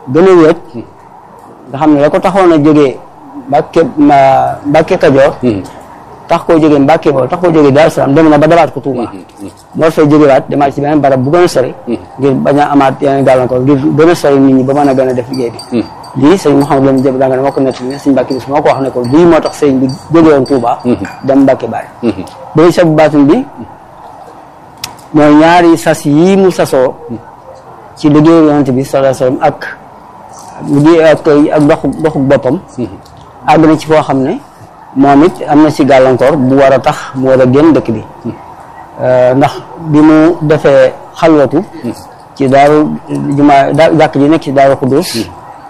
gën a wéet nga xam ne la ko taxoon a jógee Mbàkke Kajoor tax koo jógee Mbàkke Bawol tax koo jógee Daaru Salaam dem na ba dabaat ko Tuuba moo fay jógewaat demaat ci beneen barab bu gën a sori ngir bañ a amaat yeneen gàllankoor ngir gën a sori nit ñi ba mën a gën a def liggéey bi lii sëñ Mouhamadou Lamine Diop danga ne moo ko nettali ne sëñ Mbàkke bis moo ko wax ne ko lii moo tax sëñ bi jóge woon Tuuba dem Mbàkke Baari ba sabu baatin bi mooy ñaari sas yii mu sasoo ci liggéeyu Yonent bi sallallahu alayhi wasallam ak liggéey ak doxu boppam àgg na ci foo xam ne moom it am na ci gàllankoor bu war a tax mu war a génn dëkk bi ndax bi mu defee xalwatu ci daaru jumaa jàkk ji nekk ci Daaru Xuddus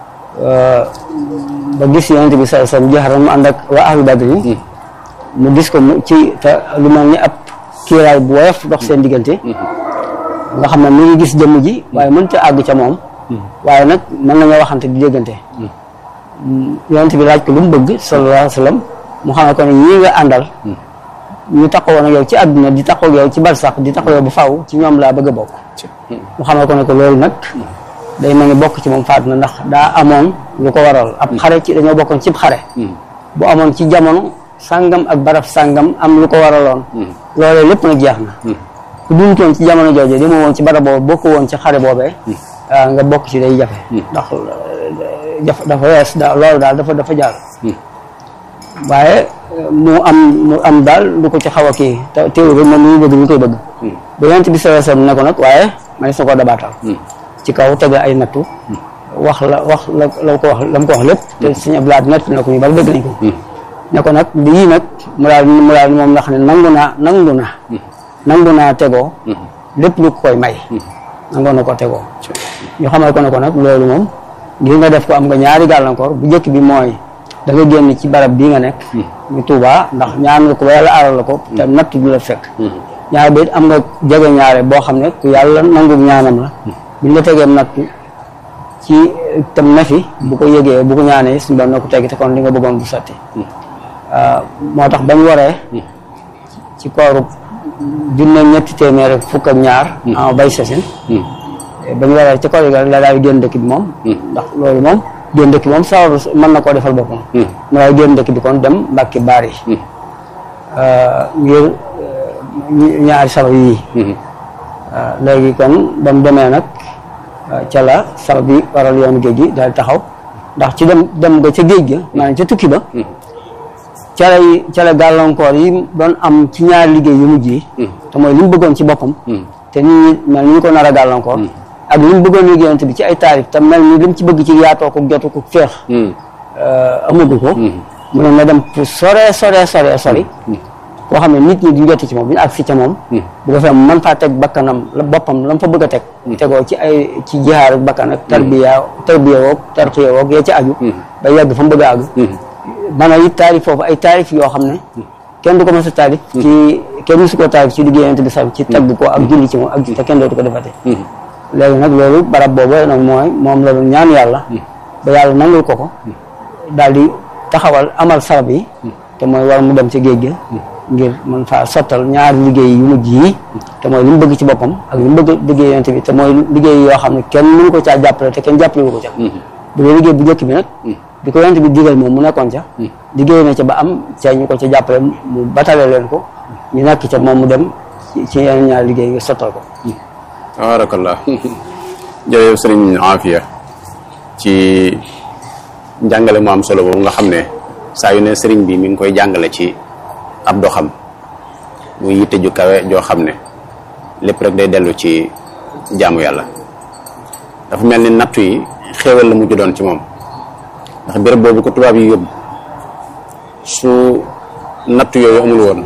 ba gis Yonent bi sallallahu alayhi wasallam jaxaran mu ànd ak waa ahlu badri mu gis ko ci te lu mel ni ab kiiraay bu woyof dox seen diggante nga xam ne mu ngi gis jëmm ji waaye mënut a àgg ca moom waaye nag mën nañoo waxante di déggante Yonent bi laaj ko lu mu bëgg sallallahu alayhi wasallam mu xamal ko ne ñii nga àndal ñu taxawoon ak yow ci àdduna di taxaw yow ci barsax di taxaw yow bu faaw ci ñoom laa bëgg a bokk mu xamal ko ne ko loolu nag day mel ni bokk ci moom faat na ndax daa amoon lu ko waral ab xare ci dañoo bokkoon cib xare bu amoon ci jamono sàngam ak barab sàngam am lu ko waraloon loolee lépp nag jeex na ku duntoon ci jamono jooju di ma woon ci barab boobu bokk woon ci xare boobee nga bokk ci day jafe ndax dafa wees loolu daal dafa jàll waaye mu am daal lu ko ci xaw a kii teewul moom lu ñu bëgg ñu koy bëgg ba Yonent bi sallallahu alayhi wasallam ne ko nag waaye ma sa ko dabaatal ci kaw tege ay nattu wax la ko wax lépp te Sëñ Abdou Lahad nett na ko ñu bari dégg nañ ko ne ko nag lii nag mu daal moom nga xam ne nangu naa tegoo lépp lu ko koy may nangoo na ko tegoo ñu xamal ko ne ko nag loolu moom ngir nga def ko am nga ñaari gàllankoor bu njëkk bi mooy da nga génn ci barab bii nga nekk ñu Tuubaa ndax ñaan nga ko ba yàlla aaral la ko te natt du la fekk ñaar bi am nga jege ñaare boo xam ne ku yàlla nangu ñaanam la buñ la tegee nattu ci tam na fi bu ko yëgee bu ko ñaanee suñu doon na ko teggi te kon li nga bëggoon bu sotti moo tax bañ waree ci kooru junne ñetti téeméer ak fukk ak ñaar en bay sasin bañ waree ci koor yi la daal génn dëkk bi moom ndax loolu moom génn dëkk bi moom sawar mën na koo defal boppam mu daal génn dëkk bi kon dem Mbàkke Baari ngir ñaari sabab yii léegi kon ba mu demee nag ca la sabab bi waral yoonu géej gi daal taxaw ndax ci dem nga ca géej ga maanaam ca tukki ba ca la gàllankoor yi doon am ci ñaari liggéey yu mujj yi te mooy li mu bëggoon ci boppam te nit ñi mel ni ñu ko nar a gàllankoor ak li mu bëggoon liggéeyante bi ci ay taarif te mel ni li mu ci bëgg ci yaatoo ko jotu ko feex amadu ko mu ne na dem pour sori koo xam ne nit ñi duñ joti ci moom duñu àgg si ca moom bu ko fee mën faa teg bakkanam la boppam la mu fa bëgg a teg tegoo ci jihaar ak bakkan ak tarbiya woog tarxiya woog yee ci aju ba yegg fa mu bëgg a àgg man a it taarif foofu ay taarif yoo xam ne kenn du ko mos a taarif ci kenn musu ko taarif ci liggéeyante bi sax ci tagg ko ak julli ci moom ak te kenn dootu ko defate léegi nag loolu barab boobu nag moom la doon ñaan yàlla ba yàlla nangul ko daal di taxawal amal sabab yi te mooy war mu dem ci géej ga ngir mën faa sottal ñaari liggéey yu mujj yi te mooy li mu bëgg ci boppam ak li mu bëgg liggéeyante bi te mooy liggéey yoo xam ne kenn mënu ko caa jàppale te kenn jàppale wu ko ca bu dee liggéey bu njëkk bi nag bi ko Yonent bi digal moom mu nekkoon ca liggéey na ca ba am ca ñu ko ca jàppale mu batale leen ko ñu nekk ca moom mu dem ci yeneen ñaari liggéey nga sottal ko tabarakallah jërëjëf sëriñ Afia ci njàngale mu am solo boobu nga xam ne saa yu ne sëriñ bi mi ngi koy jàngale ci ab doxam muy yitte ju kawe joo xam ne lépp rek day dellu ci jaamu yàlla dafa mel ni nattu yi xéewal la mujj doon ci moom ndax béréb boobu ko tubaab yi yóbbu su nattu yooyu amul woon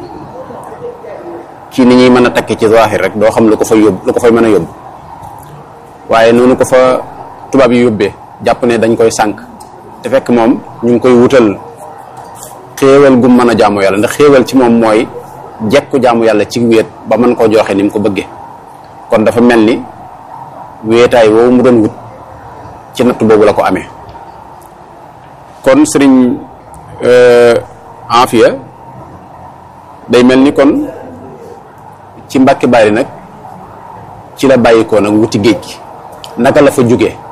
ci ni ñuy mën a takki ci zahir rek doo xam lu ko fay yóbbu lu ko fay mën a yóbbu waaye noonu ko fa tubaab yi yóbbee jàpp ne dañ koy sànk te fekk moom ñu ngi koy wutal xéewal gum mën a jaamu yàlla ndax xéewal ci moom mooy jekku jaamu yàlla ci wéet ba mën koo joxe ni mu ko bëggee kon dafa mel ni wéetaay woowu mu doon wut ci nattu boobu la ko amee kon sëriñ Afia day mel ni kon ci Mbàkke Baari nag ci la bàyyikoo nag wuti géej gi naka la fa jógee